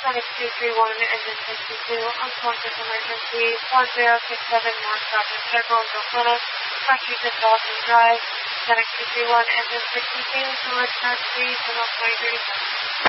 Medic 231, engine 62, unconscious emergency, 1067 North Southern Circle, Brooklyn, Patrick and Dawson Drive, Medic 231, engine 62, George Taxi, 7.37.